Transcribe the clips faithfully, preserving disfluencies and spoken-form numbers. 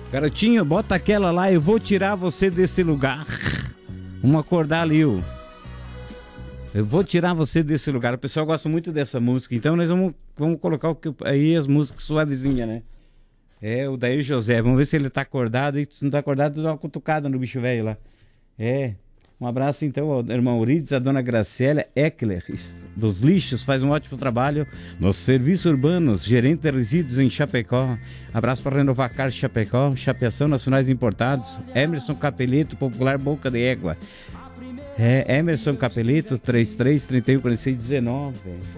Garotinho, bota aquela lá, eu vou tirar você desse lugar. Vamos acordar ali, ó. Eu vou tirar você desse lugar. O pessoal gosta muito dessa música, então nós vamos, vamos colocar o que, aí as músicas suavezinhas, né? É, o Daí José, vamos ver se ele tá acordado. E se não tá acordado, dá uma cutucada no bicho velho lá. É, um abraço então ao irmão Eurides, a dona Graciela Eckler, dos lixos, faz um ótimo trabalho nos serviços urbanos, gerente de resíduos em Chapecó. Abraço para Renovacar Chapecó, Chapeação Nacionais Importados, Emerson Capelito, Popular Boca de Égua. É, Emerson Capelito, trinta e três, trinta e um, quarenta e seis, dezenove.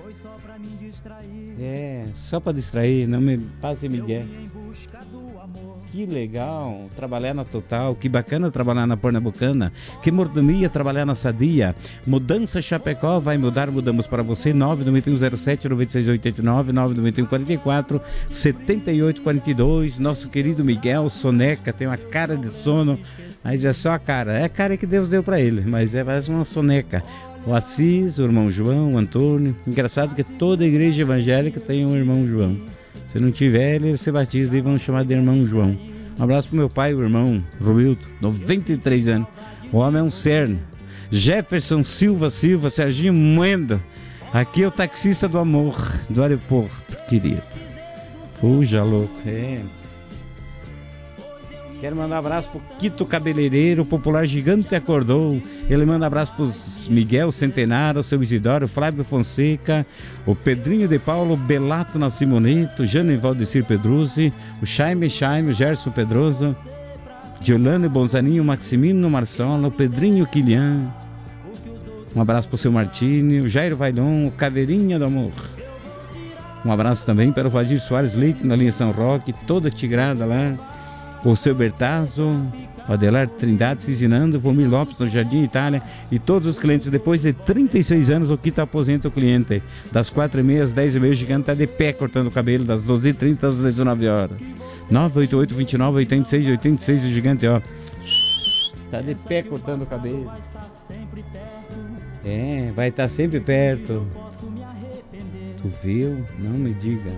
É, só para distrair, não me passe Miguel. Que legal trabalhar na Total, que bacana trabalhar na Pernambucana, que mordomia trabalhar na Sadia. Mudança Chapecó, vai mudar, mudamos para você. Nove nove um zero sete nove seis oito nove, nove nove um quatro quatro sete oito quatro dois. Nosso querido Miguel Soneca tem uma cara de sono, mas é só a cara, é a cara que Deus deu para ele, mas é parece uma soneca. O Assis, o irmão João, o Antônio. Engraçado que toda igreja evangélica tem um irmão João. Se não tiver, ele se batiza e vão chamar de irmão João. Um abraço pro meu pai, o irmão Ruilton, noventa e três anos. O homem é um cerne. Jefferson Silva Silva, Serginho Moendo. Aqui é o taxista do amor, do aeroporto, querido. Fuja, louco. É. Quero mandar um abraço pro Quito Cabeleireiro, o popular Gigante Acordou. Ele manda um abraço pros Miguel Centenário, o seu Isidoro, Flávio Fonseca, o Pedrinho de Paulo, Belato na Simoneto, Jane Valdecir Pedruzzi, o Jaime Jaime, o Gerson Pedroso, Giolane Bonzaninho, Maximino Marçola, o Pedrinho Quilian. Um abraço pro seu Martini, o Jairo Vailon, o Caveirinha do Amor. Um abraço também para o Valdir Soares Leite, na linha São Roque, toda tigrada lá. O seu Bertazzo, o Adelar Trindade Cizinando, o Vomir Lopes no Jardim Itália e todos os clientes. Depois de trinta e seis anos, o Quito aposenta o cliente. Das quatro e meia às dez e meia, o Gigante está de pé cortando o cabelo, das doze e trinta às dezenove horas. nove oito oito, vinte e nove, oitenta e seis, oitenta e seis, o Gigante, ó. Está de pé cortando o cabelo. É, vai estar sempre perto. Tu viu? Não me diga.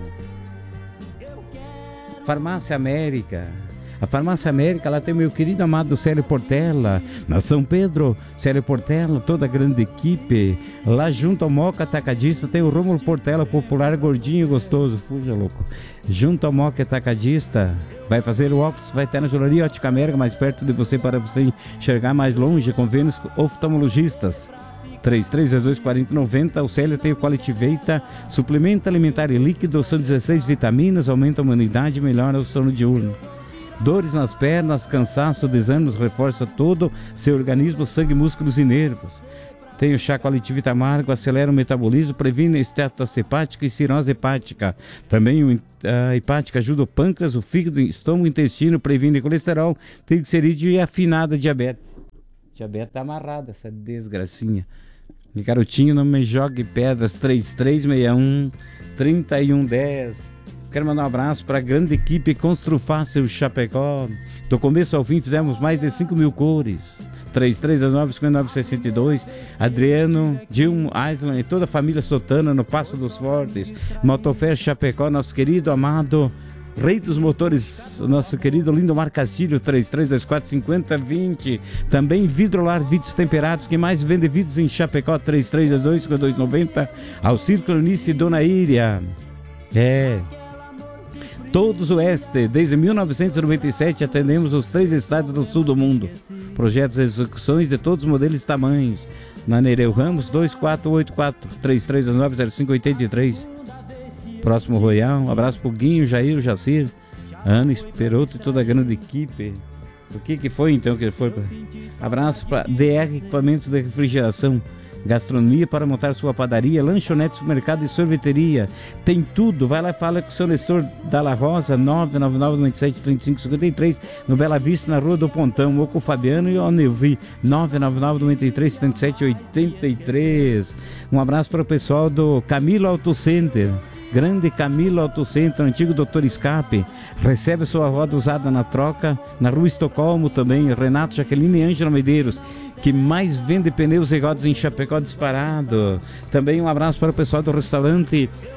Farmácia América. A Farmácia América, lá tem o meu querido amado Célio Portela, na São Pedro, Célio Portela, toda a grande equipe. Lá junto ao Moca Atacadista tem o Rômulo Portela, popular, gordinho e gostoso. Fuja, louco. Junto ao Moca Atacadista, vai fazer o óculos, vai ter na Joalheria Ótica América, mais perto de você, para você enxergar mais longe, convênios oftalmologistas. três três dois dois, quatro zero nove zero. O Célio tem o Quality Vita, suplemento alimentar e líquido, são dezesseis vitaminas, aumenta a imunidade e melhora o sono diurno. Dores nas pernas, cansaço, desânimos, reforça todo seu organismo, sangue, músculos e nervos. Tem o chá Quality Vita amargo, acelera o metabolismo, previne estetose hepática e cirrose hepática. Também o, a hepática ajuda o pâncreas, o fígado, estômago, o intestino, previne colesterol, triglicerídeo e afinada diabetes. Diabetes tá amarrada, essa desgracinha. E garotinho, não me jogue pedras. Três três seis um, três um um zero. Quero mandar um abraço para a grande equipe Construfácil Chapecó. Do começo ao fim fizemos mais de cinco mil cores. três três nove, cinco nove seis dois. Adriano, Dilmo, Aislan e toda a família Sotana no Passo dos Fortes. Motofer Chapecó, nosso querido amado Rei dos Motores, nosso querido Lindomar Castilho, três três dois quatro, cinco zero dois zero. Também Vidrolar Vidros Temperados, que mais vende vidros em Chapecó, três três dois dois, cinco dois nove zero. Ao Círculo Nice Dona Íria. É... Todos o Oeste, desde mil novecentos e noventa e sete atendemos os três estados do sul do mundo. Projetos e execuções de todos os modelos e tamanhos. Na Nereu Ramos, dois quatro oito quatro, três três dois nove, zero cinco oito três. Próximo Royal, um abraço pro Guinho, Jair, Jacir, Ana Esperoto e toda a grande equipe. O que que foi então que foi? Pra... Abraço para D R Equipamentos de Refrigeração. Gastronomia para montar sua padaria, lanchonete, supermercado e sorveteria. Tem tudo. Vai lá e fala com o seu Nestor Dalla Rosa, nove nove nove, nove sete, três cinco cinco três, no Bela Vista, na Rua do Pontão. Ou com o Fabiano e o Nevi, nove nove nove, nove três, sete sete oito três. Um abraço para o pessoal do Camilo Auto Center. Grande Camilo Auto Center, antigo doutor Escape. Recebe sua roda usada na troca. Na Rua Estocolmo também. Renato, Jaqueline e Ângela Medeiros, que mais vende pneus e rodas em Chapecó disparado. Também um abraço para o pessoal do restaurante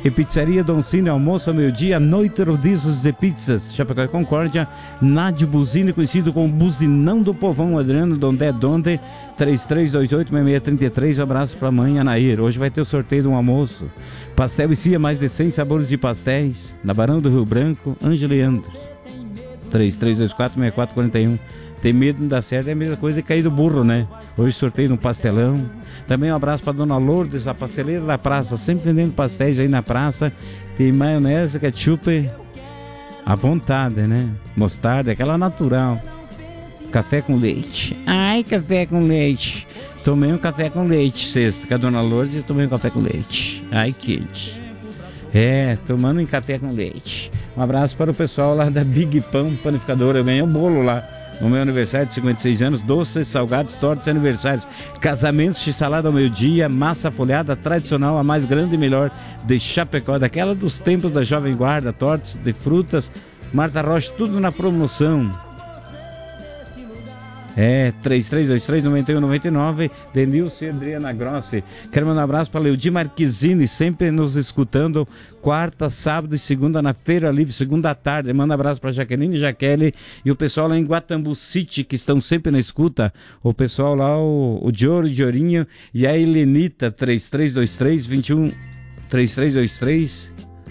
e Pizzaria Don Cine, almoço ao meio-dia, noite rodízios de pizzas, Chapecó e Concórdia, Nádio Buzine, conhecido como Buzinão do Povão, Adriano Dondé Donde, três três dois oito, seis seis três três, abraço pra mãe Anair. Hoje vai ter o sorteio de um almoço, pastel e cia, mais de cem sabores de pastéis, na Barão do Rio Branco, Ângelo Leandro, três três dois quatro, seis quatro quatro um. Tem medo de não dar certo, é a mesma coisa que cair do burro, né? Hoje sorteio um pastelão. Também um abraço para Dona Lourdes, a pasteleira da praça, sempre vendendo pastéis aí na praça. Tem maionese, ketchup à vontade, né? Mostarda, aquela natural. Café com leite. Ai, café com leite. Tomei um café com leite sexta, com a Dona Lourdes, tomei um café com leite. Ai, kid. É, tomando um café com leite. Um abraço para o pessoal lá da Big Pão Panificadora. Eu ganhei um bolo lá no meu aniversário de cinquenta e seis anos, doces, salgados, tortas e aniversários, casamentos, x-salada ao meio-dia, massa folhada tradicional, a mais grande e melhor de Chapecó, daquela dos tempos da Jovem Guarda, tortas de frutas, Marta Rocha, tudo na promoção. É, três três dois três, nove um nove nove, Denilson e Adriana Grossi. Quero mandar um abraço para Leudi Marquezine, sempre nos escutando, quarta, sábado e segunda na Feira Livre, segunda à tarde. Manda um abraço para Jaqueline e Jaqueline e o pessoal lá em Guatambu City, que estão sempre na escuta. O pessoal lá, o, o Dioro, o Diorinho e a Helenita, três três dois três, vinte e um, três três dois três.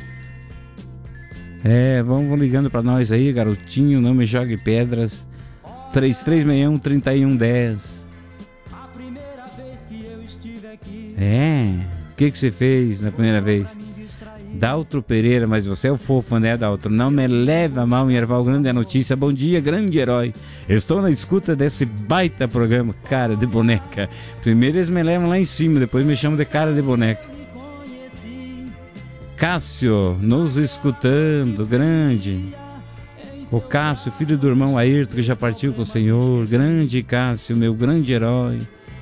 É, vamos ligando para nós aí, garotinho, não me jogue pedras. três três seis um, três um um zero. É, o que que você fez na primeira vez? Daltro Pereira, mas você é o fofo, né, Daltro? Não me leva a mal em Erval Grande a notícia. Bom dia, grande herói. Estou na escuta desse baita programa, cara de boneca. Primeiro eles me levam lá em cima, depois me chamam de cara de boneca. Cássio, nos escutando, grande. O Cássio, filho do irmão Ayrton, que já partiu com o Senhor. Grande Cássio, meu grande herói.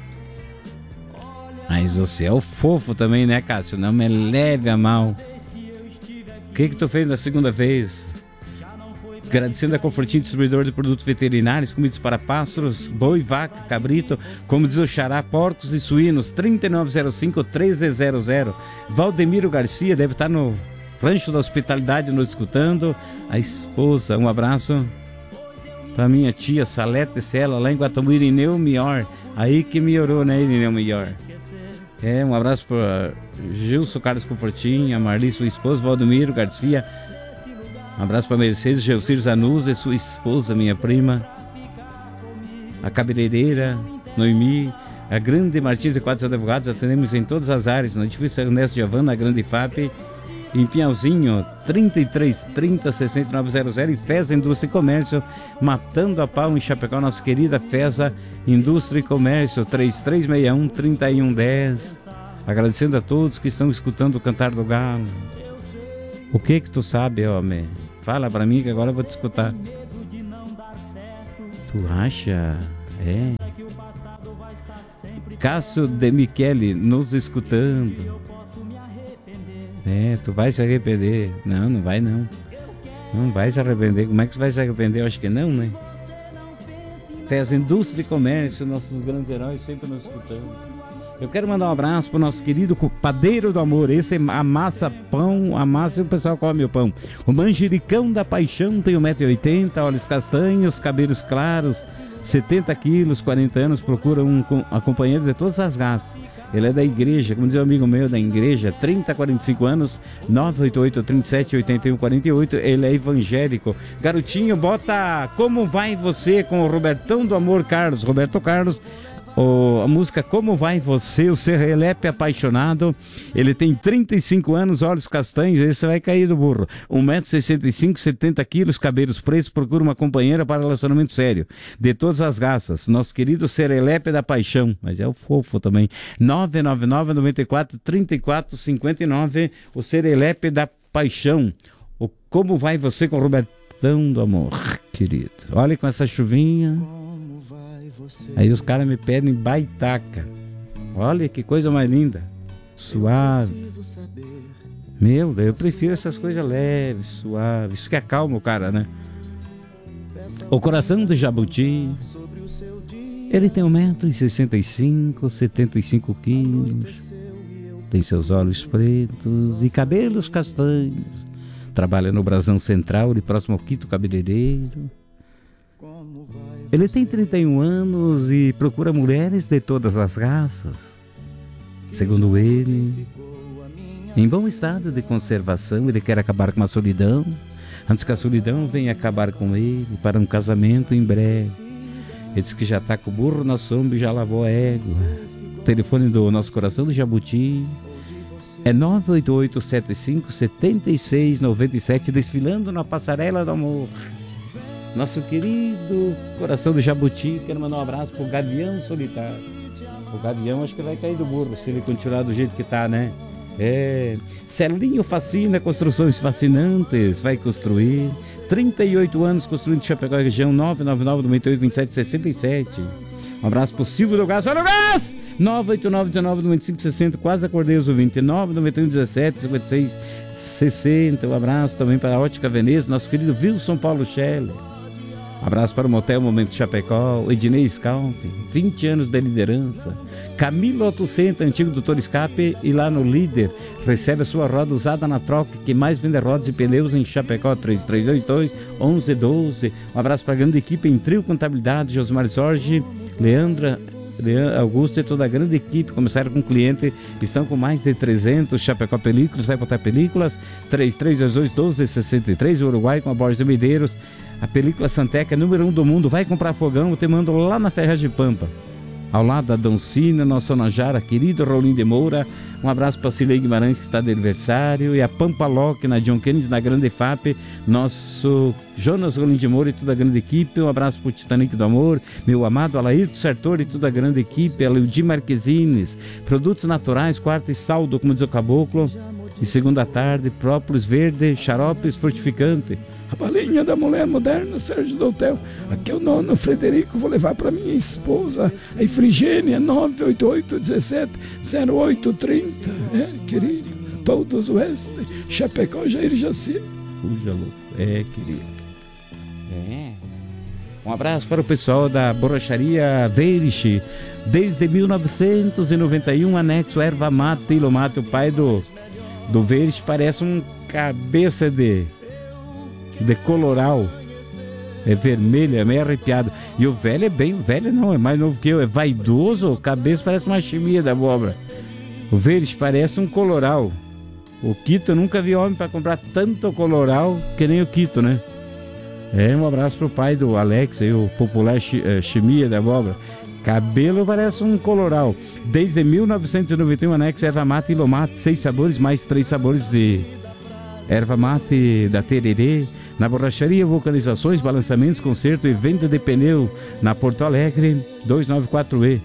Mas você é o fofo também, né, Cássio? Não me leve a mal. O que que tu fez na segunda vez? Agradecendo a Confortinho, distribuidor de produtos veterinários, comidas para pássaros, boi, vaca, cabrito, como diz o Xará, porcos e suínos, trinta e nove zero cinco, treze zero zero. Valdemiro Garcia deve estar no Rancho da Hospitalidade nos escutando. A esposa, um abraço para minha tia Salete Sela, lá em Guatambu, Irineu Mior. Aí que melhorou, né, Irineu Mior? É, um abraço para Gilson Carlos Confortinho, a Marli, sua esposa, Valdemiro Garcia. Um abraço para Mercedes Gelcir Zanuzzi, sua esposa, minha prima. A cabeleireira Noemi, a grande Martins de Quadros Advogados, atendemos em todas as áreas, no edifício Ernesto de Havana, a grande F A P. Em Pinhalzinho, trinta e três trinta, sessenta e nove zero zero. E Feza Indústria e Comércio, matando a pau em Chapecó, nossa querida Feza Indústria e Comércio, três três seis um, três um um zero. Agradecendo a todos que estão escutando o Cantar do Galo. O que que tu sabe, homem? Fala pra mim que agora eu vou te escutar. Tu acha? É. Cássio de Michele nos escutando. É, tu vai se arrepender. Não, não vai não. Não vai se arrepender. Como é que você vai se arrepender? Eu acho que não, né? Fez Indústria e Comércio, nossos grandes heróis sempre nos escutando. Eu quero mandar um abraço pro nosso querido Padeiro do Amor. Esse amassa pão, amassa e o pessoal come o pão. O Manjericão da Paixão tem um metro e oitenta, olhos castanhos, cabelos claros, setenta quilos, quarenta anos, procura um companheiro de todas as raças. Ele é da igreja, como diz um amigo meu da igreja, trinta, quarenta e cinco anos, nove oito oito, trinta e sete, oitenta e um, quarenta e oito. Ele é evangélico. Garotinho, bota Como Vai Você com o Robertão do Amor Carlos. Roberto Carlos, o, a música Como Vai Você, o Serrelepe Apaixonado. Ele tem trinta e cinco anos, olhos castanhos, esse vai cair do burro. um metro e sessenta e cinco, setenta quilos, cabelos pretos, procura uma companheira para relacionamento sério. De todas as raças. Nosso querido Serelepe da Paixão, mas é o fofo também. nove nove nove, nove quatro, três quatro cinco nove, o Serelepe da Paixão. O Como Vai Você com o Robertão do Amor, querido. Olha com essa chuvinha. Aí os caras me pedem baitaca. Olha que coisa mais linda. Suave. Meu Deus, eu prefiro essas coisas leves, suaves. Isso que acalma o cara, né? O Coração do Jabuti. Ele tem um metro e sessenta e cinco, setenta e cinco quilos. tem seus olhos pretos e cabelos castanhos. Trabalha no Brasão Central, ali próximo ao Quito Cabeleireiro. Ele tem trinta e um anos e procura mulheres de todas as raças. Segundo ele, em bom estado de conservação, ele quer acabar com a solidão, antes que a solidão venha acabar com ele, para um casamento em breve. Ele diz que já está com o burro na sombra e já lavou a égua. O telefone do nosso coração do Jabuti é nove oito oito sete cinco sete seis nove sete, desfilando na passarela do amor. Nosso querido coração do Jabuti, quero mandar um abraço pro Gavião Solitário. O Gavião acho que vai cair do burro se ele continuar do jeito que tá, né? É, Celinho Fascina, construções fascinantes, vai construir. trinta e oito anos construindo Chapecó e região, nove nove nove, nove oito, vinte e sete, sessenta e sete. Um abraço pro Silvio do Gás. Olha o Gás! nove oito nove, dezenove, noventa e cinco, sessenta, quase acordei os vinte e nove, noventa e um, dezessete, cinquenta e seis, sessenta. Um abraço também para a Ótica Veneza, nosso querido Wilson Paulo Scheller. Um abraço para o Motel Momento Chapecó, Ednei Scalp, vinte anos de liderança. Camilo Autocenta, antigo doutor Escape, e lá no Líder, recebe a sua roda usada na troca, que mais vende rodas e pneus em Chapecó, três três oito dois, onze doze. Um abraço para a grande equipe em Trio Contabilidade, Josmar Jorge, Leandra, Leandro Augusto e toda a grande equipe. Começaram com o cliente, estão com mais de trezentos. Chapecó Películas, vai botar películas, três três dois dois, doze sessenta e três, Uruguai com a Borges de Medeiros. A película Santeca é número um do mundo. Vai comprar fogão, eu te mando lá na Ferragem Pampa, ao lado da Doncina, nossa Nojara, querido Rolim de Moura. Um abraço para Cilei Guimarães, que está de aniversário, e a Pampa Lock na John Kennedy, na Grande F A P, nosso Jonas Rolim de Moura e toda a grande equipe. Um abraço para o Titanic do Amor, meu amado Alairto Sartori e toda a grande equipe, a Leudi Marquezines, Produtos Naturais, quarta e saldo, como diz o Caboclo, e segunda tarde, própolis verde, xaropes fortificante. A balinha da mulher moderna, Sérgio Doutel. Aqui é o nono Frederico, vou levar para minha esposa, a Ifrigênia, nove oito oito, dezessete, zero oito trinta. É, querido, todos o oeste, Chapecó, Jair Jaci. Puxa, louco. É, querido. É. Um abraço para o pessoal da borracharia Veirich, desde mil novecentos e noventa e um, anexo Erva Mate e Lomate. O pai do, do Veirich parece um cabeça de... de coloral, é vermelho, é meio arrepiado. E o velho é bem, velho não, é mais novo que eu, é vaidoso, cabeça parece uma chimia da abóbora. O verde parece um coloral. O Quito, nunca vi homem para comprar tanto coloral que nem o Quito, né? É, um abraço pro pai do Alex, aí, o popular chi, é, chimia da abóbora. Cabelo parece um coloral. Desde mil novecentos e noventa e um, anexo Erva Mate e Lomate, seis sabores, mais três sabores de Erva Mate da Tererê. Na borracharia, vulcanizações, balançamentos, conserto e venda de pneu na Porto Alegre, duzentos e noventa e quatro E.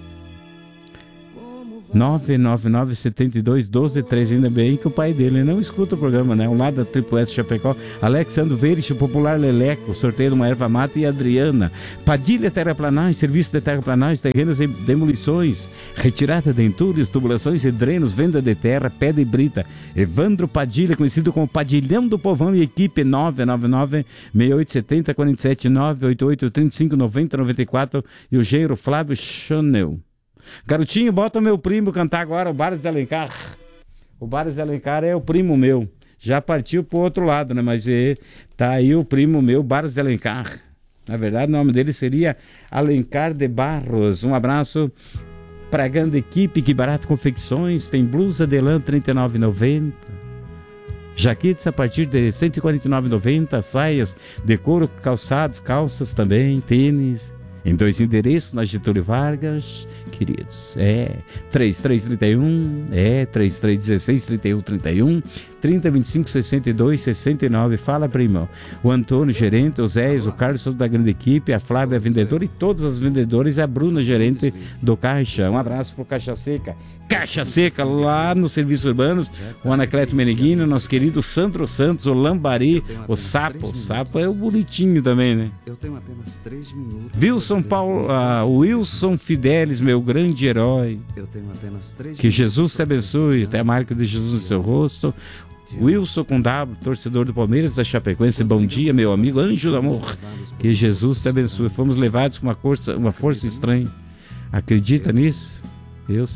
nove nove nove, sete dois, um dois três. Ainda bem que o pai dele não escuta o programa, né? Ao lado da Triple S Chapecó, Alexandre Veirich, Popular Leleco, sorteio de uma erva mate, e Adriana. Padilha Terraplanagem, serviço de terraplanagem, terrenos e demolições, retirada de entulhos, tubulações e drenos, venda de terra, pedra e brita. Evandro Padilha, conhecido como Padilhão do Povão, e equipe nove nove nove, seis oito sete zero, quatro sete nove, oito oito três cinco, nove zero nove quatro, e o Geiro Flávio Chanel. Garotinho, bota o meu primo cantar agora, o Bares de Alencar. O Bares de Alencar é o primo meu. Já partiu pro outro lado, né? Mas é, tá aí o primo meu, Bares de Alencar. Na verdade, o nome dele seria Alencar de Barros. Um abraço para a grande equipe, Que Barato Confecções. Tem blusa de lã, trinta e nove reais e noventa centavos. Jaquetes a partir de cento e quarenta e nove reais e noventa centavos. Saias de couro, calçados, calças também, tênis. Em dois endereços, na Getúlio Vargas, queridos, é três três três um, é três três um seis, trinta e um trinta e um, trinta, vinte e cinco, sessenta e dois, sessenta e nove. Fala, primo. O Antônio, gerente, o Zé, o Carlos, toda da grande equipe, a Flávia, vendedora, e todas as vendedoras, e a Bruna, gerente do Caixa. Um abraço pro Caixa Seca. Caixa Seca, lá nos Serviços Urbanos, o Anacleto Meneghino, nosso querido Sandro Santos, o Lambari, o Sapo. O Sapo é o bonitinho também, né? Eu tenho apenas três minutos. Wilson Paulo, ah, Wilson Fidelis, meu grande herói. Eu tenho apenas três que Jesus te abençoe, até a marca de Jesus no seu rosto. Wilson com W, torcedor do Palmeiras da Chapecoense, bom dia, meu amigo Anjo do Amor. Que Jesus te abençoe. Fomos levados com uma força, uma força estranha. Acredita nisso? Eu sim.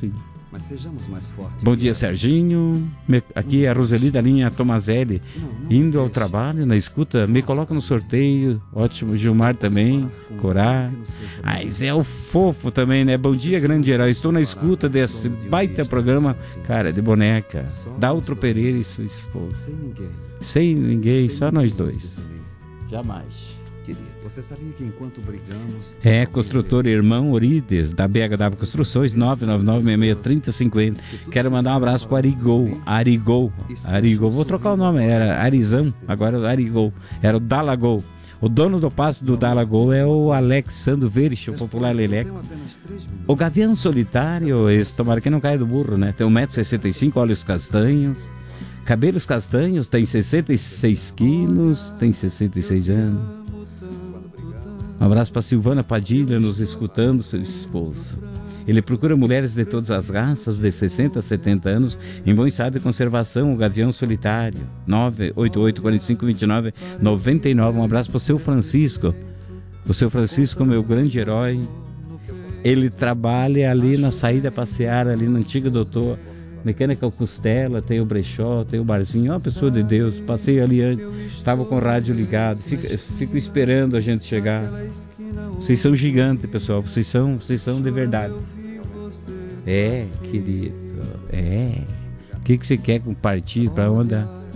Mas sejamos mais fortes. Bom dia, Serginho. Me- Aqui é a Roseli da linha Tomazelli. Indo ao trabalho, na escuta, me coloca no sorteio. Ótimo, Gilmar também. Corá. Mas é o fofo também, né? Bom dia, grande herói. Estou na escuta desse baita programa, cara, de boneca. Daltro Pereira e sua esposa. Sem ninguém. Sem ninguém, só nós dois. Desolei. Jamais. Querido, você sabia que enquanto brigamos... É, construtor irmão Orides, da B H W Construções, nove nove nove, seis seis três zero cinco zero. Quero mandar um abraço para Arigol. Arigol. Arigol. Vou trocar o nome, era Arizão, agora é Arigol. Era o Dalagol. O dono do passe do Dalagol é o Alexandre Verich, o popular leleco. O Gavião Solitário, esse tomara que não caia do burro, né? Tem um metro e sessenta e cinco, olhos castanhos. Cabelos castanhos, tem sessenta e seis quilos, tem sessenta e seis anos. Um abraço para Silvana Padilha, nos escutando, seu esposo. Ele procura mulheres de todas as raças, de sessenta a setenta anos, em bom estado de conservação, o Gavião Solitário. nove oito oito, quatro cinco, dois nove, nove nove. Um abraço para o seu Francisco. O seu Francisco, meu grande herói. Ele trabalha ali na saída para Seara, ali na antiga doutor Mecânica Costela, tem o brechó, tem o barzinho. Ó, pessoa de Deus, passei ali antes, estava com o rádio ligado, fico, fico esperando a gente chegar. Vocês são gigantes, pessoal, vocês são, vocês são de verdade. É, querido, é. O que, que você quer compartilhar, para onde?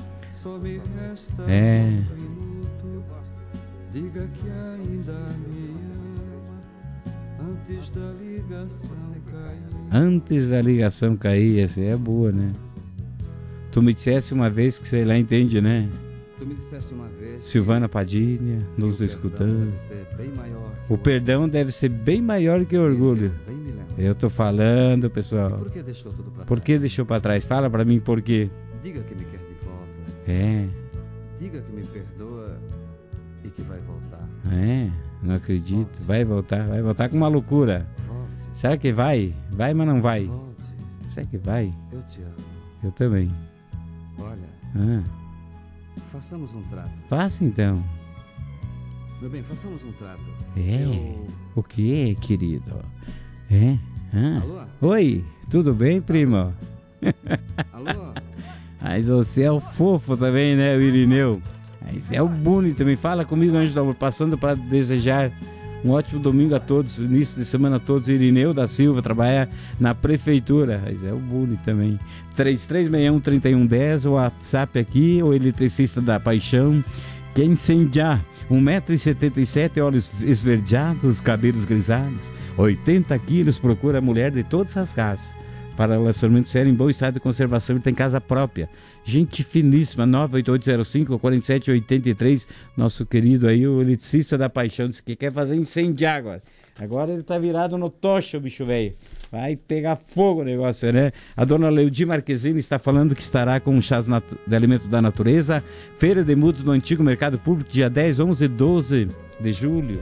É. Diga que ainda me ama antes da ligação cair. Antes da ligação cair, essa é boa, né? Tu me dissesse uma vez que você lá entende, né? Tu me disseste uma vez. Silvana Padilha, nos escutando. O perdão deve ser bem maior que o orgulho. Eu tô falando, pessoal. Por que deixou tudo pra Por que deixou pra trás? Fala pra mim por quê. Diga que me quer de volta. É, Diga que me perdoa e que vai voltar. é, não acredito. Vai voltar, vai voltar com uma loucura. Volte, Será que vai? Vai, mas não vai. volte. Será que vai? Eu te amo. Eu também. Olha, Ah, façamos um trato. faça então. Meu bem, façamos um trato. É. Eu... O que, querido? É? Ah. Alô? Oi, tudo bem, primo? Alô? Mas você é o fofo também, né, o Irineu? Mas é o Buni também. Fala comigo, Anjo do Amor, passando para desejar um ótimo domingo a todos, início de semana a todos. Irineu da Silva, trabalha na prefeitura. Mas é o Buni também. três três seis um, três um um zero, o WhatsApp aqui, o eletricista da paixão. Quer incendiar? um metro e setenta e sete, olhos esverdeados, cabelos grisalhos, oitenta quilos, procura mulher de todas as raças. Para relacionamento sério, em bom estado de conservação, ele tem casa própria. Gente finíssima, nove oito oito zero cinco, quatro sete oito três. Nosso querido aí, o eletricista da paixão, disse que quer fazer incendiar agora. Agora ele tá virado no tocha, o bicho velho. Vai pegar fogo o negócio, né? A dona Leudi Marquezine está falando que estará com chás natu- de alimentos da natureza. Feira de mudos no antigo mercado público, dia dez, onze e doze de julho.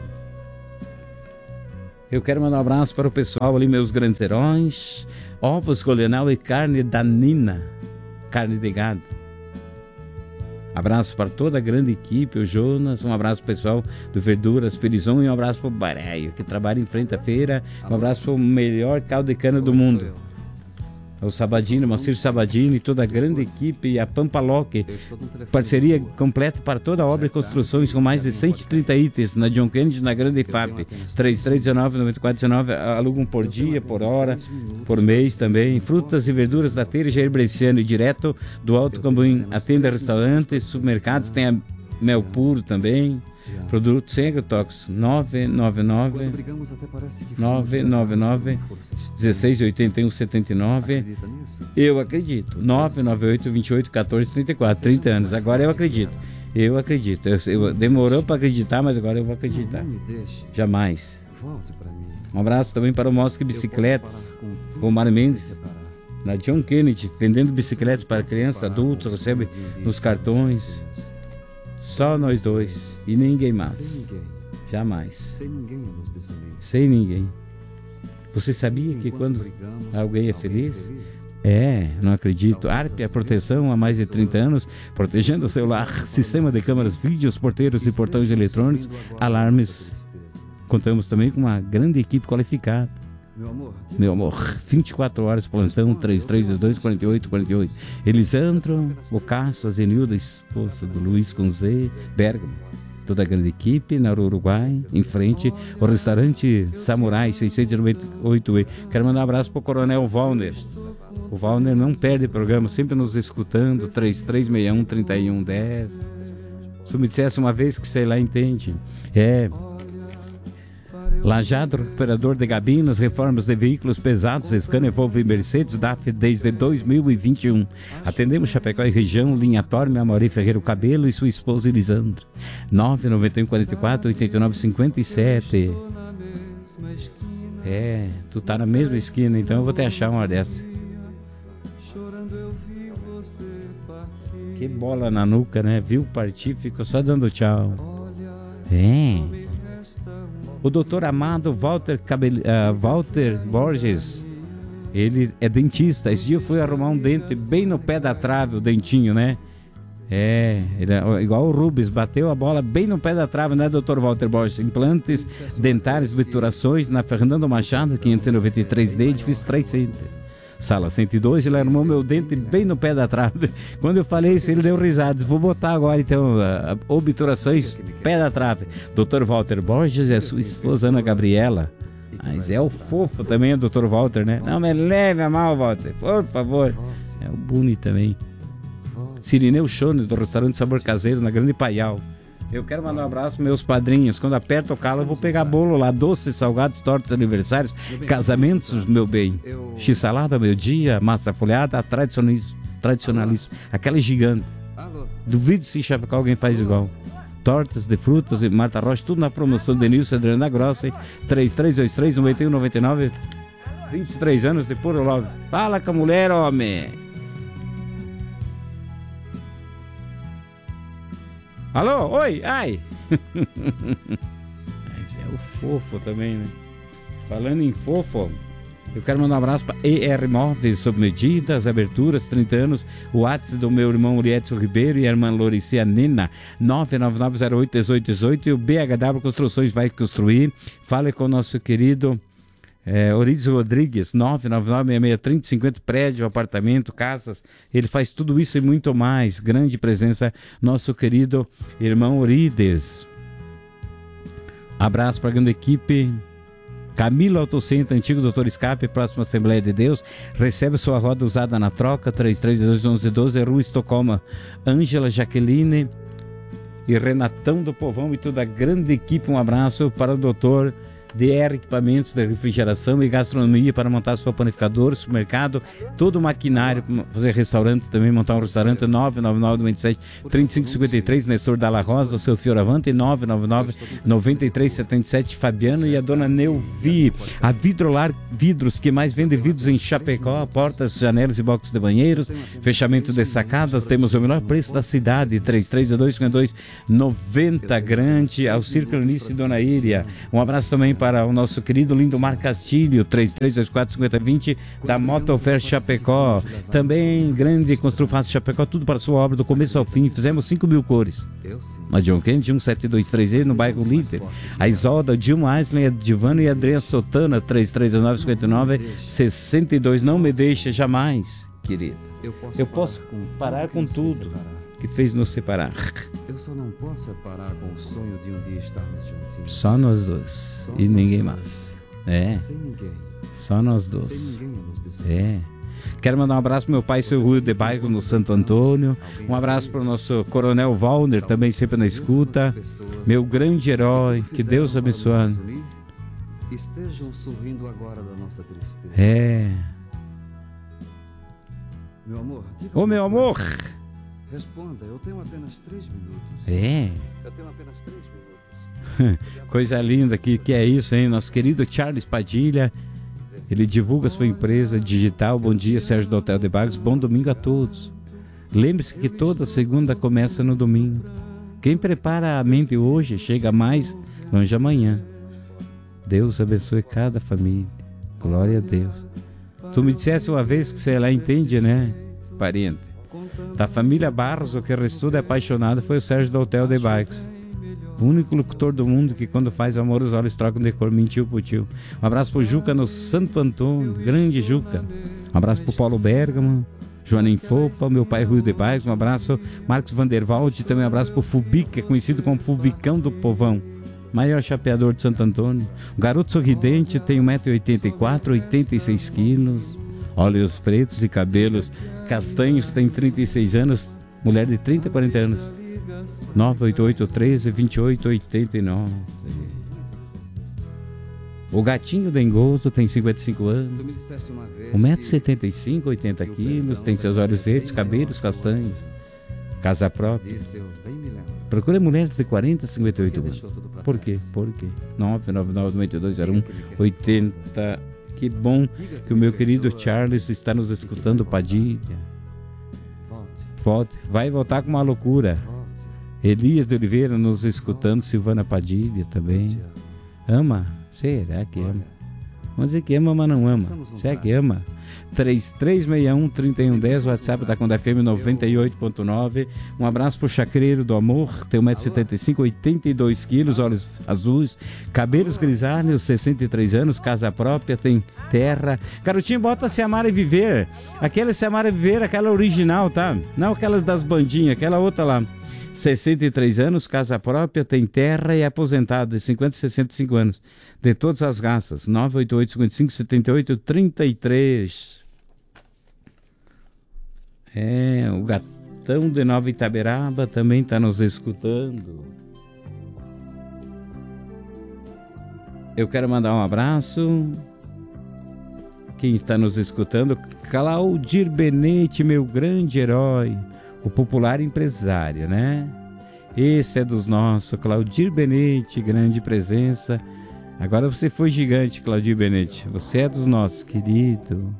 Eu quero mandar um abraço para o pessoal ali, meus grandes heróis. Ovos Golenal e carne da Nina, carne de gado. Abraço para toda a grande equipe, o Jonas, um abraço pessoal do Verduras Perizon e um abraço para o Bareio, que trabalha em frente à feira. Um abraço para o melhor caldo de cana do mundo. O Sabadini, o Macir Sabadini, toda a grande equipe e a Pampaloque. Parceria completa para toda a obra e construções com mais de cento e trinta itens na John Kennedy, na Grande F A P. três três um nove, nove quatro um nove, alugam por dia, por hora, por mês também. Frutas e verduras da Teira Jair Bresciano e direto do Alto Cambuim. Atenda restaurantes, supermercados, tem a mel puro também. Produto sem agrotóxicos. nove nove nove, nove nove nove, um seis oito um, sete nove. Eu acredito. nove nove oito, vinte e oito, quatorze, trinta e quatro. trinta anos. Agora eu acredito. Eu acredito. Eu, eu, demorou para acreditar, mas agora eu vou acreditar. Jamais. Um abraço também para o Mosque Bicicletas, com o Mário Mendes, na John Kennedy, vendendo bicicletas para crianças, adultos, recebe nos cartões. Só nós dois e ninguém mais. Sem ninguém. Jamais. Sem ninguém eu nos desolei. Sem ninguém. Você sabia que quando brigamos, alguém é feliz? É, não acredito. Arp, a proteção há mais de trinta anos, protegendo o seu lar, sistema de câmeras, vídeos, porteiros e portões eletrônicos, alarmes. Contamos também com uma grande equipe qualificada. Meu amor, Meu amor, vinte e quatro horas, plantão, três três dois, quatro oito, quatro oito. Elisandro, Ocasso, Azenilda, esposa do Luiz com Z, Bergamo. Toda a grande equipe, na Uruguai, em frente, o restaurante Samurai, seiscentos e noventa e oito E. Quero mandar um abraço para o Coronel Valner. O Valner não perde programa, sempre nos escutando, três três seis um, três um um zero. Se me dissesse uma vez que sei lá, entende. É... Lajado, recuperador de gabinas, reformas de veículos pesados, Scania, Volvo e Mercedes, D A F desde dois mil e vinte e um. Atendemos Chapecó e região, linha Torme, Amaury Ferreira Cabelo e sua esposa Elisandra. nove nove um quatro quatro, oito nove cinco sete. É, tu tá na mesma esquina, então eu vou te achar uma dessa. Que bola na nuca, né? Viu partir, ficou só dando tchau. É. O doutor Amado Walter, Cabel... uh, Walter Borges, ele é dentista. Esse dia eu fui arrumar um dente bem no pé da trave, o dentinho, né? É, ele é igual o Rubens, bateu a bola bem no pé da trave, né, doutor Walter Borges? Implantes dentários, obturações na Fernando Machado, quinhentos e noventa e três D, edifício Trade Center. Sala cento e dois, ele arrumou meu dente bem no pé da trave. Quando eu falei isso, ele deu risada. Vou botar agora, então, uh, obturações, pé da trave. doutor Walter Borges e a sua esposa Ana Gabriela. Mas é o fofo também, o doutor Walter, né? Não me leve a mal, Walter, por favor. É o Buni também. Sirineu Schone, do restaurante Sabor Caseiro, na Grande Paial. Eu quero mandar um abraço para meus padrinhos. Quando aperta o calo, eu vou pegar bolo lá, doces, salgados, tortas, aniversários, casamentos, meu bem. X-salada, meu dia, massa folhada, tradicionalismo, tradicionalismo. Aquela gigante. Duvido se em Chapecó alguém faz igual. Tortas de frutas e Marta Rocha, tudo na promoção de Nilson Adriana Grossi, três três dois três, nove um nove nove, vinte e três anos de puro love. Fala com a mulher, homem! Alô? Oi? Ai! Mas é o fofo também, né? Falando em fofo, eu quero mandar um abraço para E R Móveis, sob medidas, aberturas, trinta anos. O WhatsApp do meu irmão Liedson Ribeiro e a irmã Loricia Nena, nove nove nove zero oito um oito um oito. E o B H W Construções vai construir. Fale com o nosso querido É, Orides Rodrigues, nove nove nove, seis seis três zero cinco zero, prédio, apartamento, casas. Ele faz tudo isso e muito mais. Grande presença, nosso querido irmão Orides. Abraço para a grande equipe. Camilo Autocentro, antigo doutor Escape, próxima Assembleia de Deus. Recebe sua roda usada na troca, três três dois, um um um dois, Rua Estocolma. Ângela, Jaqueline e Renatão do Povão e toda a grande equipe. Um abraço para o doutor D R Equipamentos de Refrigeração e Gastronomia para montar sua panificadora, supermercado, todo o maquinário para fazer restaurante também, montar um restaurante. Nove nove nove, vinte e sete, trinta e cinco cinquenta e três, Nestor Dalla Rosa, o seu Fioravante, nove nove nove, noventa e três setenta e sete, Fabiano e a dona Neuvi. A Vidrolar Vidros, que mais vende vidros em Chapecó, portas, janelas e boxes de banheiros, fechamento de sacadas. Temos o menor preço da cidade, três três dois, cinco dois, noventa, grande, ao Círculo Nice e Dona Íria. Um abraço também para o nosso querido Lindomar Castilho, três três dois quatro, cinco zero dois zero, da Motofer Chapecó. Também grande Constru Fácil Chapecó, tudo para sua obra do começo ao fim. Fizemos cinco mil cores. A John Kennedy, um sete dois três E, no bairro Líder. A Isolda, Dilma Aislen, a Divana e a Adriana Sotana, três três nove, cinco nove, seis dois. Não me deixa jamais, querida. Eu posso parar com tudo que fez nos separar. Eu só não posso parar com o sonho de um dia estarmos juntinhos. Só nós dois. E ninguém mais. É. Sem ninguém. Só nós dois. Sem ninguém nos desculpa. É. Quero mandar um abraço pro meu pai, seu Rui de Bairro, no Santo Antônio. Um abraço para o nosso Coronel Valner, também sempre na escuta. Meu grande herói. Que Deus abençoe. Estejam sorrindo agora da nossa tristeza. É. Meu amor. Ô, meu amor. Responda, eu tenho apenas três minutos. É. Eu tenho apenas três minutos. Coisa linda que, que é isso, hein? Nosso querido Charles Padilha, ele divulga sua empresa digital. Bom dia, Sérgio do Hotel de Bagos. Bom domingo a todos. Lembre-se que toda segunda começa no domingo. Quem prepara a mente hoje chega mais longe amanhã. Deus abençoe cada família. Glória a Deus. Tu me dissesse uma vez que você lá entende, né, parente? Da família Barros, o que restou de apaixonado foi o Sérgio do Hotel de Bagos. O único locutor do mundo que quando faz amor os olhos trocam de cor, mentiu pro tio. Um abraço pro Juca no Santo Antônio, grande Juca. Um abraço pro Paulo Bergamo, Joanem Fopa, meu pai Rui de Baix. Um abraço, Marcos Vanderwald. Também um abraço pro Fubic, que é conhecido como Fubicão do Povão, maior chapeador de Santo Antônio. Um garoto sorridente, tem um metro e oitenta e quatro, oitenta e seis quilos. Olhos pretos e cabelos castanhos, tem trinta e seis anos. Mulher de trinta, quarenta anos. nove oito oito, um três, dois oito oito nove. O gatinho dengoso tem cinquenta e cinco anos, um metro e setenta e cinco, oitenta quilos, tem seus olhos verdes, cabelos castanhos, casa própria. Procura mulheres de quarenta, cinquenta e oito anos. Por quê? Por quê? nove nove nove, nove dois zero um, oito zero. Que bom que o meu querido Charles está nos escutando, Padilha. Volte. Vai voltar com uma loucura. Elias de Oliveira nos escutando, Silvana Padilha também. Ama? Será que ama? Vamos dizer que ama, mas não ama. Será que ama? três três seis um, três um um zero, WhatsApp da Conda F M noventa e oito ponto nove. Um abraço pro Chacreiro do Amor, tem um metro e setenta e cinco, oitenta e dois quilos, olhos azuis, cabelos grisalhos, sessenta e três anos, casa própria, tem terra. Garotinho, bota Se Amar e Viver. Aquela Se Amar e Viver, aquela original, tá? Não aquelas das bandinhas, aquela outra lá. sessenta e três anos, casa própria, tem terra e é aposentado de cinquenta e sessenta e cinco anos. De todas as raças. nove oito oito, cinco cinco, sete oito, três três. É, o Gatão de Nova Itaberaba também está nos escutando. Eu quero mandar um abraço. Quem está nos escutando? Claudir Benete, meu grande herói. O popular empresário, né? Esse é dos nossos, Claudir Benete, grande presença. Agora você foi gigante, Claudir Benete. Você é dos nossos, querido.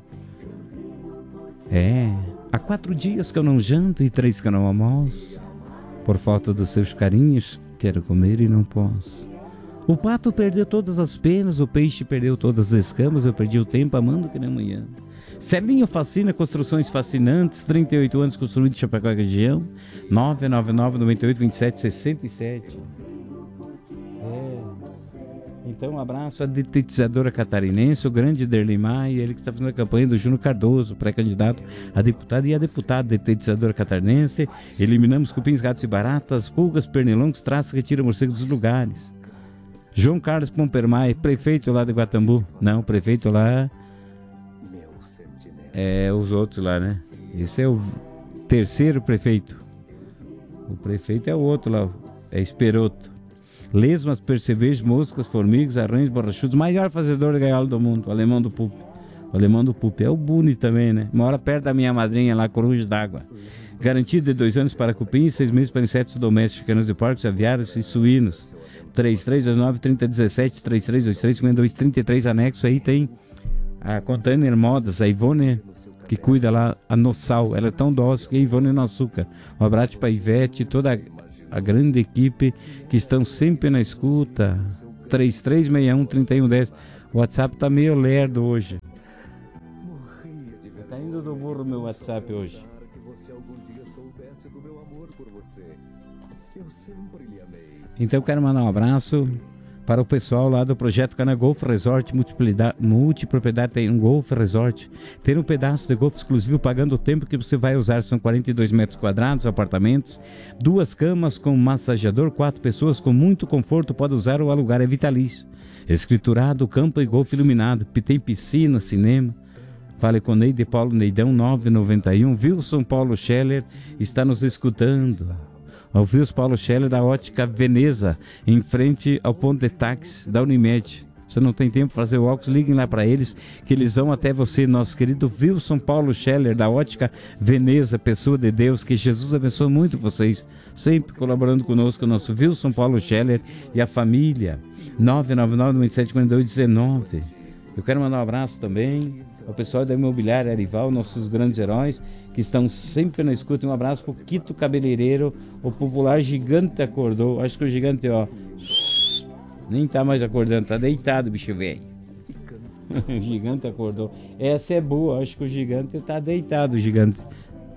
É, há quatro dias que eu não janto e três que eu não almoço. Por falta dos seus carinhos, quero comer e não posso. O pato perdeu todas as penas, o peixe perdeu todas as escamas, eu perdi o tempo amando que nem amanhã. Celinho fascina, construções fascinantes, trinta e oito anos construído em Chapecó e região, nove nove nove, nove oito, dois sete, seis sete. É. Então um abraço à detetizadora catarinense, o grande Derli Maia, ele que está fazendo a campanha do Júnior Cardoso, pré-candidato a deputado e a deputada detetizadora catarinense. Eliminamos cupins, gatos e baratas, pulgas, pernilongos, traços, retira morcegos dos lugares. João Carlos Pompermai, prefeito lá de Guatambu. Não, prefeito lá... É, os outros lá, né? Esse é o terceiro prefeito. O prefeito é o outro lá, é Esperoto. Lesmas, percevejos, moscas, formigas, arranhos, borrachudos. Maior fazedor de gaiola do mundo, o alemão do Pup. O alemão do Pup é o Buni também, né? Mora perto da minha madrinha lá, Coruja d'Água. Garantido de dois anos para cupins, seis meses para insetos domésticos, canos de porcos, aviários e suínos. três três dois nove, três zero um sete, três três dois três, cinco dois, trinta e três, anexo aí tem... A Container Modas, a Ivone, que cuida lá, a Nossal, ela é tão dócil que a Ivone no açúcar. Um abraço para a Ivete e toda a, a grande equipe que estão sempre na escuta. três três seis um, três um um zero. O WhatsApp tá meio lerdo hoje. Tá indo do burro meu WhatsApp hoje. Então eu quero mandar um abraço para o pessoal lá do Projeto Cana Golf Resort Multipropriedade. Tem um Golf Resort, ter um pedaço de golfe exclusivo pagando o tempo que você vai usar. São quarenta e dois metros quadrados, apartamentos, duas camas com massageador, quatro pessoas com muito conforto, pode usar ou alugar, é vitalício. Escriturado, campo e golfe iluminado, tem piscina, cinema. Fale com Neide Paulo Neidão, nove nove um. Wilson Paulo Scheller está nos escutando. O Wilson Paulo Scheller da Ótica Veneza, em frente ao ponto de táxi da Unimed. Você não tem tempo para fazer o óculos, liguem lá para eles, que eles vão até você, nosso querido Wilson Paulo Scheller, da Ótica Veneza, pessoa de Deus, que Jesus abençoe muito vocês, sempre colaborando conosco, o nosso Wilson Paulo Scheller e a família. nove nove nove, nove sete quatro dois, um nove. Eu quero mandar um abraço também ao pessoal da Imobiliária Arival, nossos grandes heróis, que estão sempre na escuta. Um abraço pro Quito Cabeleireiro, o popular Gigante acordou. Acho que o Gigante, ó, nem tá mais acordando, tá deitado, bicho velho. O Gigante acordou. Essa é boa, acho que o Gigante tá deitado, o Gigante.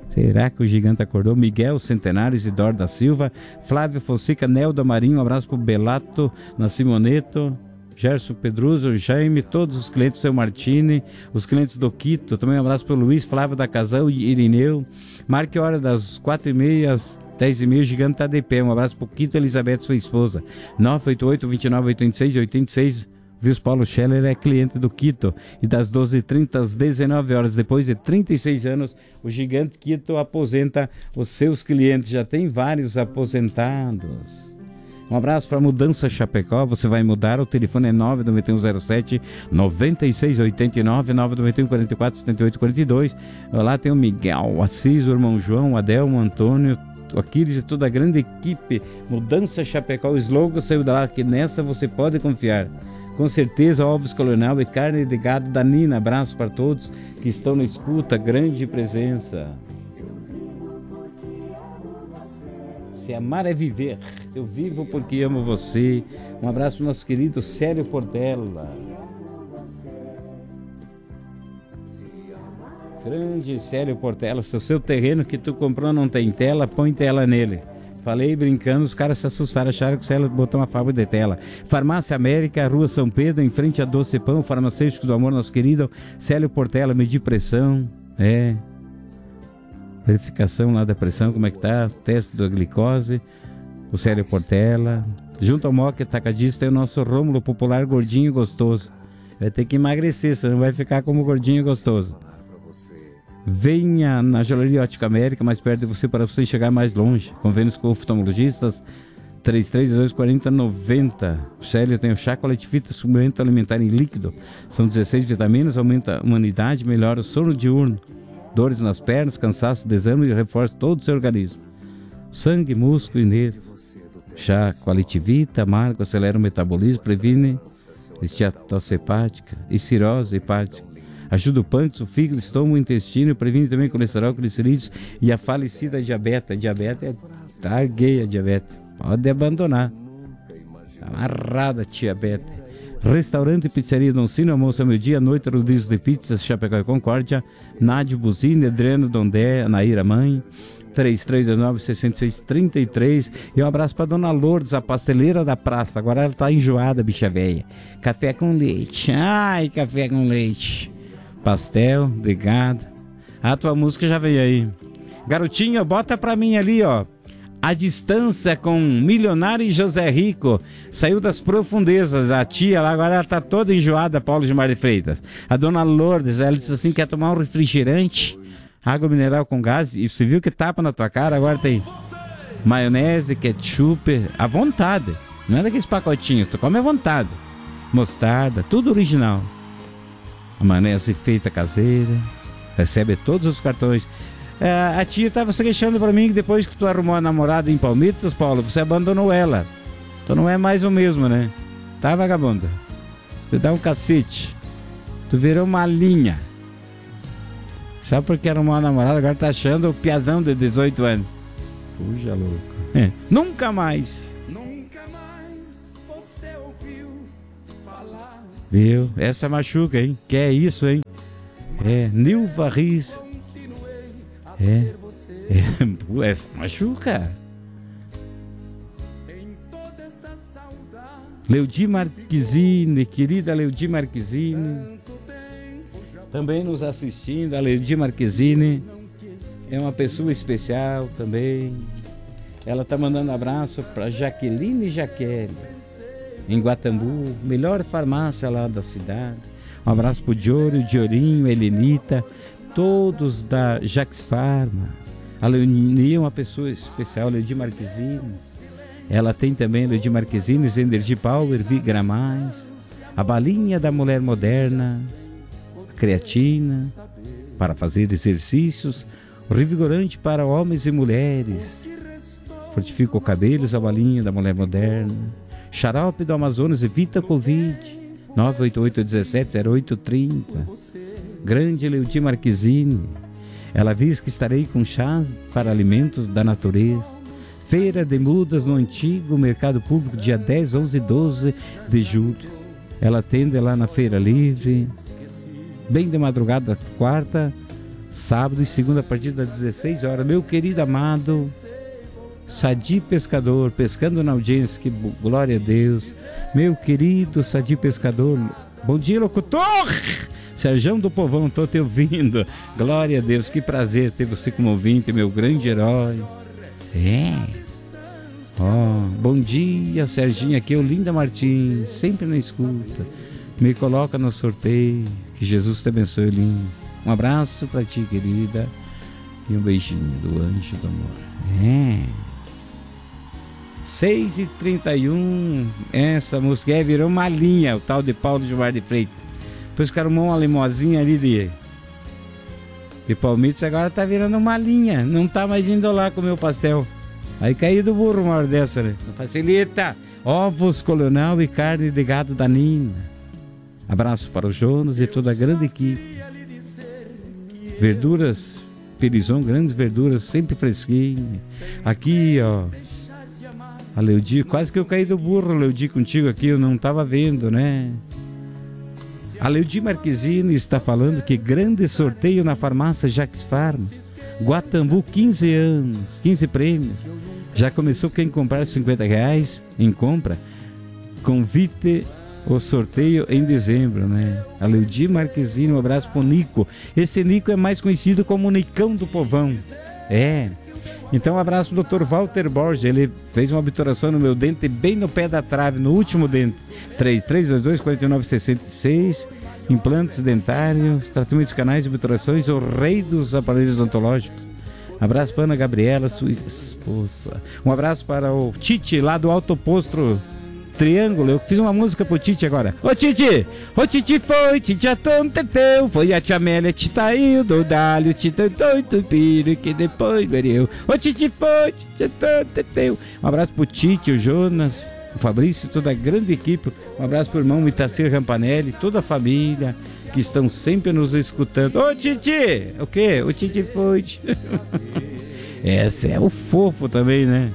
Será que o gigante acordou? Miguel Centenário, Isidoro da Silva, Flávio Fonseca, Nelda Marinho, um abraço pro Belato, na Simoneto, Gerson Pedroso, Jaime, todos os clientes do seu Martini, os clientes do Quito, também um abraço pro Luiz, Flávio da Casal e Irineu. Marque a hora das quatro e meia às dez e meia, o gigante tá de pé. Um abraço pro Quito, Elizabeth, sua esposa. nove oito oito, dois nove oito seis, oito seis. Vius Paulo Scheller é cliente do Quito. E das doze e trinta às dezenove horas, depois de trinta e seis anos, o gigante Quito aposenta os seus clientes. Já tem vários aposentados. Um abraço para Mudança Chapecó. Você vai mudar, o telefone é nove nove um zero sete, nove seis oito nove, nove nove um quatro quatro, sete oito quatro dois. Lá tem o Miguel, o Assis, o irmão João, o Adelmo, o Antônio, o Aquiles e toda a grande equipe. Mudança Chapecó, o slogan saiu da lá, que nessa você pode confiar. Com certeza, ovos colonial e carne de gado da Nina. Abraço para todos que estão na escuta, grande presença. Se amar é viver, eu vivo porque amo você. Um abraço para o nosso querido Célio Portela. Grande Célio Portela, se o seu terreno que tu comprou não tem tela, põe tela nele. Falei brincando, os caras se assustaram, acharam que o Célio botou uma fábrica de tela. Farmácia América, Rua São Pedro, em frente a Doce Pão, farmacêutico do amor, nosso querido Célio Portela, medir pressão, é... verificação lá da pressão, como é que tá, teste da glicose, o Célio Portela. Junto ao Moca Atacadista tem o nosso Rômulo Popular Gordinho Gostoso. Vai ter que emagrecer, senão vai ficar como Gordinho Gostoso. Venha na Joalheria Ótica América, mais perto de você, para você chegar mais longe. Convênios com oftalmologistas, três três dois, quatro zero nove zero. O Célio tem o chá coletivo, suplemento alimentar em líquido. São dezesseis vitaminas, aumenta a imunidade, melhora o sono diurno. Dores nas pernas, cansaço, desânimo e reforça todo o seu organismo. Sangue, músculo e nervo. Chá Qualitivita, amargo, acelera o metabolismo, previne esteatose hepática e cirrose hepática. Ajuda o pâncreas, o fígado, estômago, o intestino, previne também colesterol, glicerídeos e a falecida diabetes. A diabetes é... Targuei a diabetes. Pode abandonar. Tá amarrada a diabetes. Restaurante e Pizzaria Doncino, almoço ao meio-dia, à noite, rodízio de pizzas, Chapecó e Concórdia, Nádio Buzini, Adriano Dondé, Naíra Mãe, três três dois nove, seis seis três três. E um abraço para Dona Lourdes, a pasteleira da praça. Agora ela tá enjoada, bicha velha. Café com leite. Ai, café com leite. Pastel, de gado. A tua música já veio aí. Garotinho, bota pra mim ali, ó. A Distância com Milionário e José Rico. Saiu das profundezas. A tia lá agora ela tá toda enjoada, Paulo Gilmar de Freitas. A Dona Lourdes, ela disse assim, quer tomar um refrigerante, água mineral com gás. E você viu que tapa na tua cara, agora tem maionese, ketchup, à vontade. Não é daqueles pacotinhos, tu come à vontade. Mostarda, tudo original. A maionese feita caseira. Recebe todos os cartões. É, a tia estava se queixando para mim que depois que tu arrumou a namorada em Palmitas, Paulo, você abandonou ela. Então não é mais o mesmo, né? Tá, vagabunda? Tu dá um cacete. Tu virou uma linha. Só porque arrumou a namorada, agora tá achando o piazão de dezoito anos. Puxa, louco. É. Nunca mais. Nunca mais você ouviu falar. Viu? Essa machuca, hein? Que é isso, hein? É, Nilva Riz. É, é, essa machuca. Leudi Marquezine, querida Leudi Marquezine, também nos assistindo. A Leudi Marquezine é uma pessoa especial também. Ela tá mandando abraço para Jaqueline Jaquele, em Guatambu, melhor farmácia lá da cidade. Um abraço pro Diorio, Diorinho, Helenita, todos da Jax Pharma. A Leonie é uma pessoa especial, Leudi Marquezine. Ela tem também Leudi Marquezine, Energy Power, Vigra Mais, a balinha da mulher moderna, creatina para fazer exercícios, revigorante para homens e mulheres, fortifica o cabelos, a balinha da mulher moderna, xarope do Amazonas, evita Covid, nove oito oito, um sete, zero oito três zero. Grande Leudi Marquezine. Ela diz que estarei com chás para alimentos da natureza. Feira de mudas no antigo Mercado Público, dia dez, onze e doze de julho. Ela atende lá na Feira Livre, bem de madrugada, quarta, sábado e segunda a partir das dezesseis horas. Meu querido amado Sadi Pescador, pescando na audiência, que glória a Deus. Meu querido Sadi Pescador, bom dia, locutor! Serjão do Povão, tô te ouvindo. Glória a Deus, que prazer ter você como ouvinte, meu grande herói. É. Ó, oh, bom dia, Serginho, aqui é o Linda Martins, sempre na escuta. Me coloca no sorteio. Que Jesus te abençoe, lindo. Um abraço pra ti, querida. E um beijinho do anjo do amor. É. seis e trinta e um. Essa música é, virou uma linha, o tal de Paulo Gilmar de Freitas. Depois ficaram uma limozinha ali de, de palmitos, agora tá virando uma linha. Não tá mais indo lá comer o pastel. Aí caiu do burro uma hora dessa, né? Não facilita. Ovos Colonel e carne de gado da Nina. Abraço para o Jonas e toda a grande equipe. Verduras, Perizão, grandes verduras, sempre fresquinho. Aqui, ó. A Leudi, quase que eu caí do burro, Leudi, contigo aqui, eu não tava vendo, né? A Leudi Marquezine está falando que grande sorteio na farmácia Jaques Farm. Guatambu, quinze anos, quinze prêmios. Já começou quem comprar cinquenta reais em compra. Convite o sorteio em dezembro, né? A Leudi Marquezine, um abraço pro Nico. Esse Nico é mais conhecido como Nicão do Povão. É. Então um abraço pro doutor Walter Borges. Ele fez uma obturação no meu dente, bem no pé da trave, no último dente. três três dois dois, quatro nove seis seis. Implantes dentários, tratamentos canais e obturações, o rei dos aparelhos odontológicos. Abraço para Ana Gabriela, sua esposa. Um abraço para o Tite, lá do Alto Posto Triângulo. Eu fiz uma música pro Tite agora. Ô Tite! Ô Tite foi, Tite atonteteu. Foi a tia Amélia, Titaí, o Dodalho, Tite doido, piro, que depois veriu. Ô Tite foi, Tite atonteteu. Um abraço pro Tite, o Jonas, o Fabrício, toda a grande equipe. Um abraço pro irmão Itacir Rampanelli, toda a família que estão sempre nos escutando. Ô Titi! O quê? O Titi foi. Essa é o fofo também, né?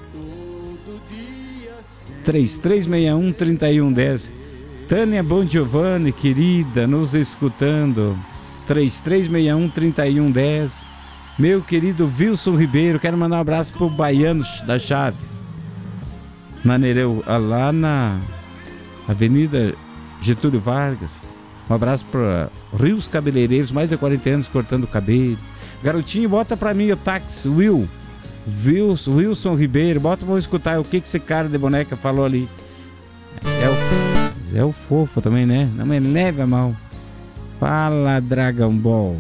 três três seis um, três um um zero. Tânia Bon Giovanni, querida, nos escutando. três três seis um, três um um zero. Meu querido Wilson Ribeiro, quero mandar um abraço pro Baiano da Chaves. Na Nereu, lá na Avenida Getúlio Vargas. Um abraço para Rios Cabeleireiros, mais de quarenta anos cortando cabelo. Garotinho, bota pra mim o táxi, Will. Wilson, Wilson Ribeiro, bota pra eu escutar o que, que esse cara de boneca falou ali. É o, é o fofo também, né? Não me leve a mal. Fala, Dragon Ball.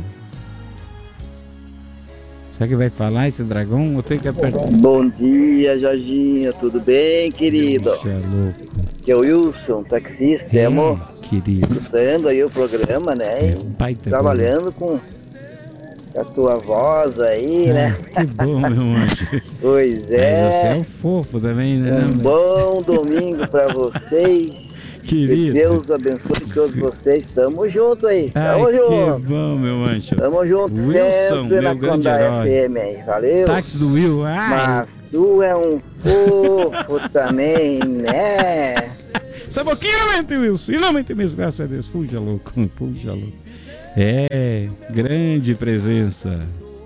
Será que vai falar esse dragão? Eu tenho que apertar. Bom dia, Jorginho. Tudo bem, querido? Puxa, louco. Que é o Wilson, taxista, é, amor. Querido. Escutando aí o programa, né? É, um pai trabalhando com a tua voz aí, ah, né? Que bom, meu anjo. Pois é. Mas você é o fofo também, né? Um bom domingo pra vocês. Querido. Que Deus abençoe todos vocês. Tamo junto aí. Tamo Ai, junto. Que bom, meu anjo. Tamo junto Wilson, sempre meu na grande Condá herói. F M aí. Valeu. Táxi do Will. Ai. Mas tu é um fofo também, né? Essa boquinha não mente, Wilson. E não mente mesmo, graças a Deus. Fuja louco, fuja louco. É, grande presença.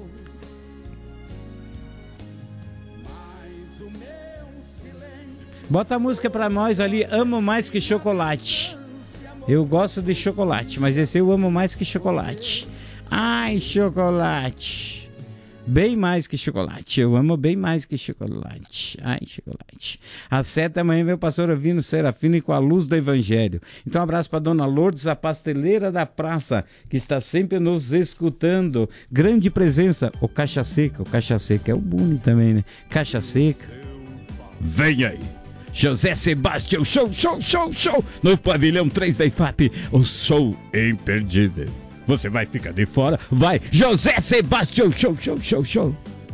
Bota a música pra nós ali, Amo Mais Que Chocolate. Eu gosto de chocolate, mas esse eu amo mais que chocolate. Ai, chocolate. Bem mais que chocolate. Eu amo bem mais que chocolate. Ai, chocolate. Às sete da manhã vem o pastor Avino Serafino com a luz do Evangelho. Então um abraço para dona Lourdes, a pasteleira da praça, que está sempre nos escutando. Grande presença. O Caixa Seca. O Caixa Seca é o Buni também, né? Caixa Seca. Vem aí. José Sebastião, show, show, show, show. No pavilhão três da I F A P. O show imperdível. Você vai ficar de fora? Vai! José Sebastião, show, show, show, show!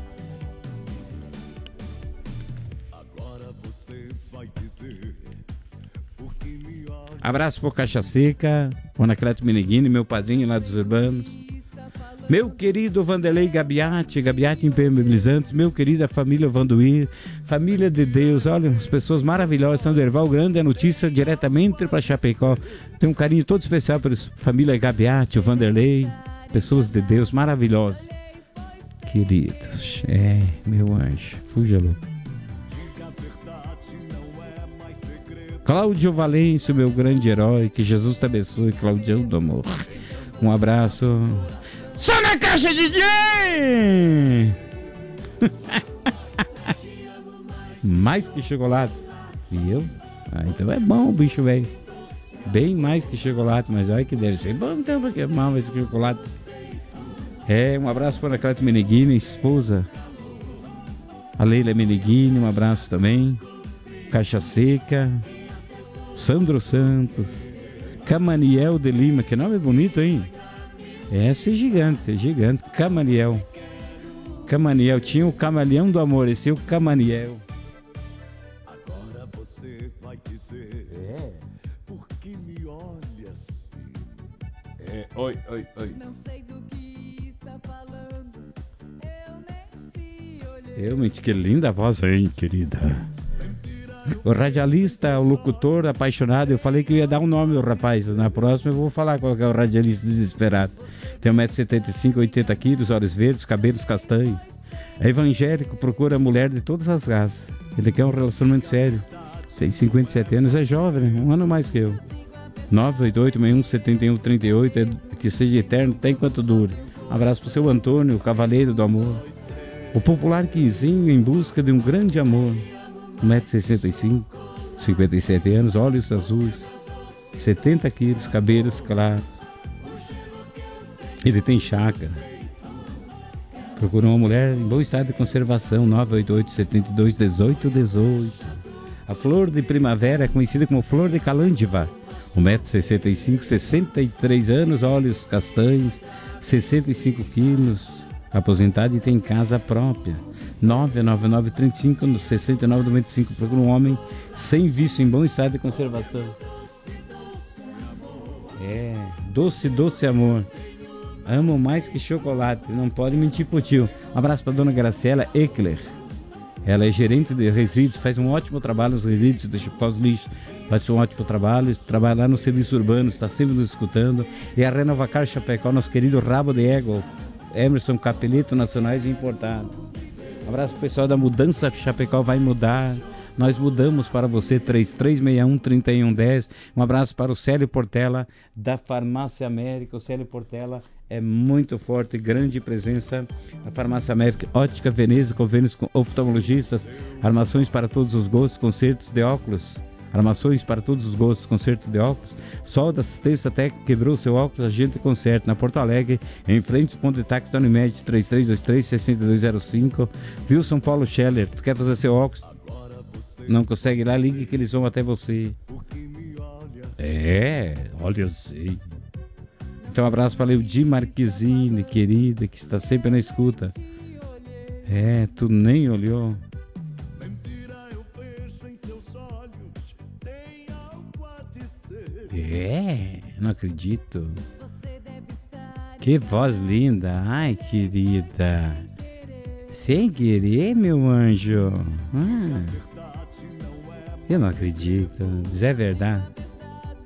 Abraço pro Caixa Seca, o Anacleto Meneghini, meu padrinho lá dos Urbanos. Meu querido Vanderlei Gabiati, Gabiati Impermeabilizantes, meu querido a família Vanduir, família de Deus, olha, as pessoas maravilhosas, São Derval Grande, a notícia diretamente para Chapecó. Tem um carinho todo especial para a família Gabiati, o Vanderlei. pessoas de Deus maravilhosas. Queridos, é, meu anjo, fuja louco. Cláudio Valêncio, meu grande herói, que Jesus te abençoe, Claudião do amor. Um abraço. Só na caixa, D J! Mais que chocolate. E eu? Ah, então é bom o bicho, velho. Bem mais que chocolate, mas olha que deve ser bom então, porque é mal esse chocolate. É, um abraço para a Cláudia Meneghini, esposa. A Leila Meneghini, um abraço também. Caixa Seca. Sandro Santos. Camaniel de Lima, que nome bonito, hein? Esse é gigante, é gigante. Camaniel. Camaniel, tinha o Camaleão do Amor, esse é o Camaniel. Agora você vai dizer, É. por que me olha assim? É, oi, oi, oi. Não sei do que está falando, eu nem te olhei. Realmente, que linda voz, hein, querida. O radialista, o locutor apaixonado, eu falei que eu ia dar um nome ao rapaz. Na próxima eu vou falar qual que é o radialista desesperado. Tem um metro e setenta e cinco, oitenta quilos, olhos verdes, cabelos castanhos. É evangélico, procura mulher de todas as raças. Ele quer um relacionamento sério. Tem cinquenta e sete anos, é jovem, um ano mais que eu. nove oito oito, seis um, sete um, três oito, é, que seja eterno, tem quanto dure. Um abraço pro seu Antônio, o cavaleiro do amor. O popular Quinzinho em busca de um grande amor. um metro e sessenta e cinco, cinquenta e sete anos, olhos azuis, setenta quilos, cabelos claros. Ele tem chácara. Procurou uma mulher em bom estado de conservação, nove oito oito, sete dois, um oito um oito. A flor de primavera é conhecida como flor de calândiva. um metro e sessenta e cinco, sessenta e três anos, olhos castanhos, sessenta e cinco quilos, aposentado e tem casa própria. nove nove nove, trinta e cinco, sessenta e nove, noventa e cinco. Procura um homem sem vício, em bom estado de conservação. É, doce, doce amor. Amo mais que chocolate, não pode mentir pro tio. Um abraço pra dona Graciela Eckler. Ela é gerente de resíduos, faz um ótimo trabalho nos resíduos, deixa para os lixos. Faz um ótimo trabalho, trabalha lá no serviço urbano, está sempre nos escutando. E a Renovacar Chapecó, nosso querido rabo de égua, Emerson Capelito, nacionais e importados. Um abraço pro pessoal da Mudança Chapecó, vai mudar. Nós mudamos para você, três três seis um, três um um zero. Um abraço para o Célio Portela, da Farmácia América. O Célio Portela é muito forte, grande presença na Farmácia América. Ótica Veneza, convênios com oftalmologistas, armações para todos os gostos, consertos de óculos. Armações para todos os gostos, consertos de óculos. Solda, assistência técnica, quebrou seu óculos, a gente conserta. Na Porto Alegre, em frente ao ponto de táxi da Unimed, três três dois três, seis dois zero cinco. Wilson Paulo Scheller, tu quer fazer seu óculos? Não consegue ir lá, ligue que eles vão até você. É, olha, eu sei. Então um abraço para a Leudi Marquezine, querida, que está sempre na escuta. É, tu nem olhou. É, não acredito. Que voz linda. Ai, querida. Sem querer, meu anjo. Ah, eu não acredito. Diz é verdade.